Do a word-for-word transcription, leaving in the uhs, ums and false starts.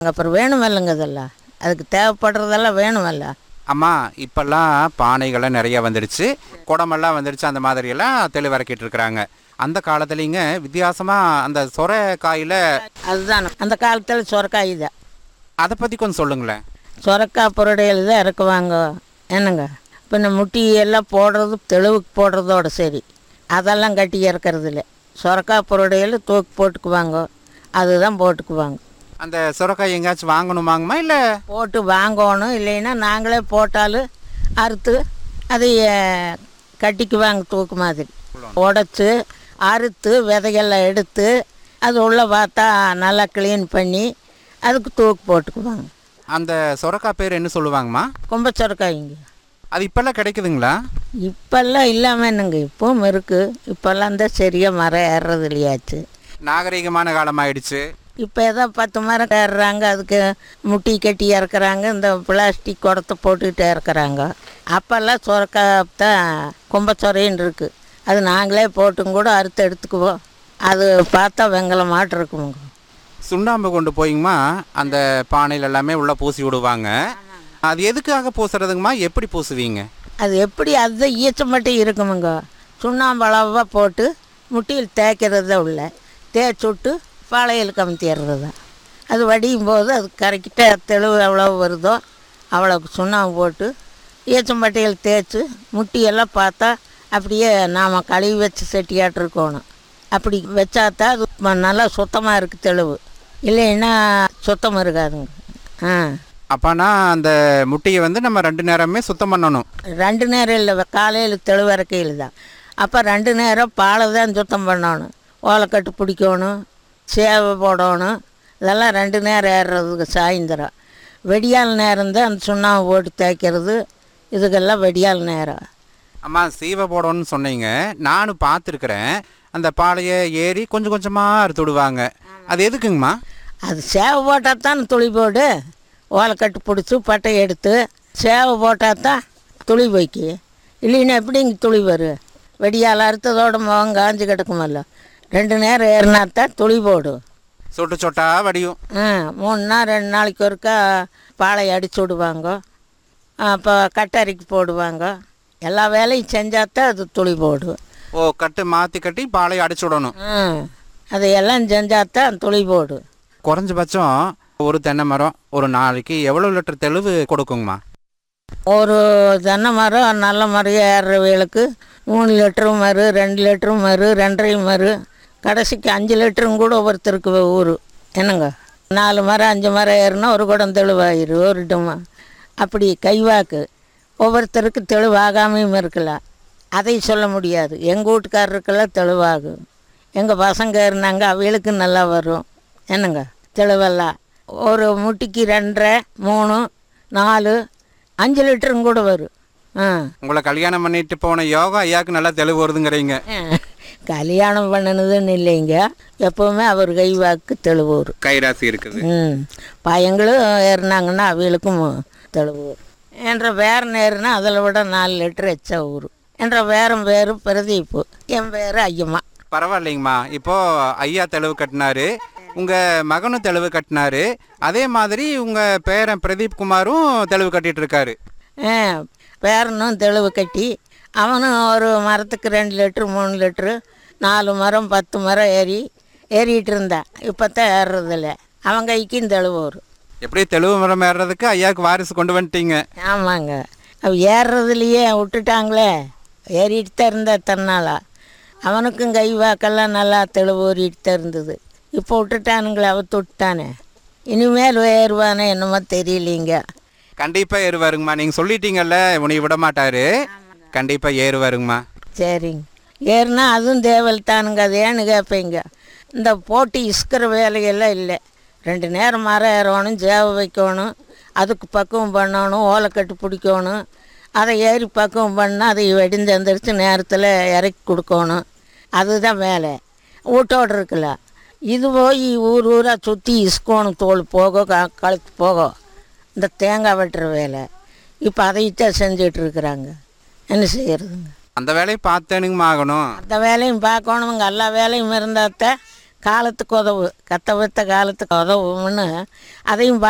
அப்புறம் வேணும் இல்லைங்க, இதெல்லாம் அதுக்கு தேவைப்படுறதெல்லாம் வேணுமல்ல. அம்மா இப்போல்லாம் பானைகள்லாம் நிறைய வந்துடுச்சு, குடமெல்லாம் வந்துடுச்சு, அந்த மாதிரியெல்லாம் தெளிவறக்கிட்டு இருக்கிறாங்க. அந்த காலத்துலேங்க வித்தியாசமாக அந்த சொரைக்காயில் அதுதான் அந்த காலத்தில் சொரக்காய் தான். அதை பற்றி கொஞ்சம் சொல்லுங்களேன். சொரக்காய் புரடையில் தான் இறக்குவாங்க என்னங்க. பின்ன முட்டி எல்லாம் போடுறது தெளிவுக்கு போடுறதோட சரி, அதெல்லாம் கட்டி இறக்கிறது இல்லை. சொரக்காய் புரடையில் தூக்கி போட்டுக்குவாங்க, அதுதான் போட்டுக்குவாங்க. அந்த சொரக்காய் எங்கேயாச்சும் வாங்கணுமாங்கம்மா இல்லை போட்டு வாங்கணும், இல்லைன்னா நாங்களே போட்டாலும் அறுத்து அதை கட்டிக்குவாங்க. தூக்கு மாதிரி உடச்சி அறுத்து விதையெல்லாம் எடுத்து அது உள்ளே பார்த்தா நல்லா க்ளீன் பண்ணி அதுக்கு தூக்கு போட்டுக்குவாங்க. அந்த சொரக்காய் பேர் என்ன சொல்லுவாங்கம்மா? கும்ப சொரக்காய்ங்க. அது இப்போல்லாம் கிடைக்குதுங்களா? இப்போல்லாம் இல்லாமல் என்னங்க, இப்பவும் இருக்குது. இப்போல்லாம் தான் சரியாக மரம் ஏறுறது இல்லையாச்சு, நாகரிகமான காலம் ஆயிடுச்சு. இப்போ ஏதோ பத்து மரம் ஏறுறாங்க, அதுக்கு முட்டி கட்டி இறக்குறாங்க, இந்த பிளாஸ்டிக் குடத்தை போட்டுக்கிட்டு இறக்குறாங்க. அப்போல்லாம் சொரக்காய் தான் கும்பச்சொரைன்னு இருக்குது, அது நாங்களே போட்டும் கூட அறுத்து எடுத்துக்குவோம். அது பார்த்தா வெங்கலம் மாட்டு இருக்குங்க. சுண்ணாம்பு கொண்டு போய்ங்கம்மா அந்த பானையில் எல்லாமே உள்ளே பூசி விடுவாங்க. அது எதுக்காக பூசுறதுங்கம்மா? எப்படி பூசுவீங்க? அது எப்படி, அதுதான் ஈச்சம் மட்டும் இருக்குமுங்க. சுண்ணாம்பு அளவாக போட்டு முட்டியில் தேய்க்கிறது உள்ள தேய்ச்சி விட்டு பாளையில் கமுத்திடுறது தான். அது வடியும் போது அது கரெக்டாக தெளிவு எவ்வளோ வருதோ அவ்வளோக்கு சுண்ணாம்பு போட்டு ஈச்சம்பட்டையில் தேய்ச்சி முட்டியெல்லாம் பார்த்தா அப்படியே நாம் கழுவி வச்சு செட்டியாட்டு இருக்கணும். அப்படி வச்சாத்தான் அது நல்லா சுத்தமாக இருக்குது தெளிவு, இல்லைன்னா சுத்தம் இருக்காதுங்க. ஆ அப்போனா அந்த முட்டையை வந்து நம்ம ரெண்டு நேரமே சுத்தம் பண்ணணும். ரெண்டு நேரம் இல்லை, காலையில் தெளிவறக்கையில் தான். அப்போ ரெண்டு நேரம் பாலை தான் சுத்தம் பண்ணணும், ஓலைக்கட்டு பிடிக்கணும், சேவை போடணும். இதெல்லாம் ரெண்டு நேரம் ஏறுறதுக்கு சாயந்தரம். வெடியால் நேரம் தான் அந்த சுண்ணாம்பு போட்டு தேய்க்கிறது, இதுக்கெல்லாம் வெடியால் நேரம். அம்மா சீவை போடணும்னு சொன்னீங்க, நானும் பார்த்துருக்குறேன். அந்த பாலையை ஏறி கொஞ்சம் கொஞ்சமாக அறுத்து விடுவாங்க, அது எதுக்குங்கம்மா? அது சேவை போட்டால் தான் துளி போடு, ஓலைக்கட்டு பிடிச்சி பட்டை எடுத்து சேவை போட்டால் தான் துளி வைக்கி, இல்லைன்னா எப்படி இங்கே துளி வரும்? வெடியால் அறுத்ததோட முகம் காஞ்சி கிடக்குமல்ல, ரெண்டு நேரம் ஏறினாத்தான் துளி போடும். சொட்டு சொட்டா வடியும். ஆ மூணு நாள் ரெண்டு நாளைக்கு ஒருக்கா பாலை அடிச்சு விடுவாங்க, அப்போ கட்டரிக்கு போடுவாங்க. எல்லா வேலையும் செஞ்சாத்தான் அது துளி போடும். ஓ, கட்டு மாற்றி கட்டி பாலையை அடிச்சு விடணும். ஆ அதையெல்லாம் செஞ்சாத்தான் துளி போடும். குறைஞ்சபட்சம் ஒரு தென்னை மரம் ஒரு நாளைக்கு எவ்வளோ லிட்டர் தெளிவு கொடுக்குங்கம்மா? ஒரு தென்னை மரம் நல்ல மரம் ஏறுறவங்களுக்கு மூணு லிட்டரும் மறு, ரெண்டு லிட்டரும் மறு, ரெண்டரையும் மறு, கடைசிக்கு அஞ்சு லிட்டரும் கூட ஒவ்வொருத்தருக்கு ஊர் என்னங்க. நாலு மரம் அஞ்சு மரம் ஏறுனா ஒரு குடம் தெளிவாயிரு ஒரு டம்மா. அப்படி கைவாக்கு ஒவ்வொருத்தருக்கு தெளிவாகாமையும் இருக்கலாம், அதை சொல்ல முடியாது. எங்கள் வீட்டுக்காரருக்கெல்லாம் தெளிவாகும், எங்கள் பசங்க இருந்தாங்க அவளுக்கு நல்லா வரும் என்னங்க தெளிவெல்லாம். ஒரு முட்டிக்கு ரெண்டரை மூணு நாலு அஞ்சு லிட்டரும் கூட வரும். ஆ உங்களை கல்யாணம் பண்ணிட்டு போன யோகா ஐயாவுக்கு நல்லா தெளிவு வருதுங்கிறீங்க. கல்யாணம் பண்ணணுதுன்னு இல்லைங்க, எப்போவுமே அவர் கைவாக்கு தெளிவு வரும், கைராசி இருக்குது. ம் பையங்களும் ஏறினாங்கன்னா அவளுக்கும் தெளிவு வரும். என்ற வேறு நேருனா அதில் விட நாலு லிட்டர் எச்சா ஊரும். என்ற வேறும் பேர் பிரதீப்பு, என் பேர் ஐயம்மா. பரவாயில்லைங்கம்மா. இப்போது ஐயா தெளிவு கட்டினாரு, உங்கள் மகனும் தெளிவு கட்டினாரு, அதே மாதிரி உங்கள் பேரன் பிரதீப் குமாரும் தெளிவு கட்டிகிட்டு இருக்காரு. ஆ பேரனும் தெளிவு கட்டி அவனும் ஒரு மரத்துக்கு ரெண்டு லிட்ரு மூணு லிட்ரு நாலு மரம் பத்து மரம் ஏறி ஏறிட்டு இருந்தான். இப்போ தான் ஏறுறதில்ல, அவன் கைக்கும் தெளிவு வரும். எப்படி தெளிவு மரம் ஏறுறதுக்கு ஐயாவுக்கு வாரிசு கொண்டு வந்துட்டீங்க? ஆமாங்க, அவ ஏறுறதுலையே விட்டுட்டாங்களே, ஏறிட்டு தான் இருந்தா தன்னாலா. அவனுக்கும் கை வாக்கெல்லாம் நல்லா தெளிவு ஊறிட்டு தான் இருந்தது, இப்போ விட்டுட்டானுங்களே, அவ தொட்டானே. இனிமேல் ஏறுவானே என்னமோ தெரியலிங்க. கண்டிப்பாக ஏறுவாருங்கம்மா, நீங்கள் சொல்லிட்டீங்கல்ல உன்னை விட மாட்டார், கண்டிப்பாக ஏறுவாருங்கம்மா. சரிங்க, ஏறுனா அதுவும் தேவல் தானுங்க. அது ஏன்னு கேட்பீங்க, இந்த போட்டி இஸ்கிற வேலையெல்லாம் இல்லை. ரெண்டு நேரம் மரம் ஏறணும், சேவை வைக்கணும், அதுக்கு பக்குவம் பண்ணணும், ஓலைக்கட்டு பிடிக்கணும், அதை ஏறி பக்குவம் பண்ணால் அதை வெடிந்து எந்திரிச்சு நேரத்தில் இறக்கி கொடுக்கணும், அதுதான் வேலை. வீட்டோடு இருக்குல்ல, இது போய் ஊர் ஊராக சுற்றி இஸ்கோணும், தோல் போக க கழுத்து போக இந்த தேங்காய் வெட்டுற வேலை. இப்போ அதைத்தான் செஞ்சிட்ருக்குறாங்க, என்ன செய்கிறதுங்க. அந்த வேலையை பார்த்தேனுங்கம்மா ஆகணும். அந்த வேலையும் பார்க்கணுமுங்க, எல்லா வேலையும் இருந்தால் தான் காலத்துக்கு உதவு, கத்த வைத்த காலத்துக்கு உதவும்னு அதையும்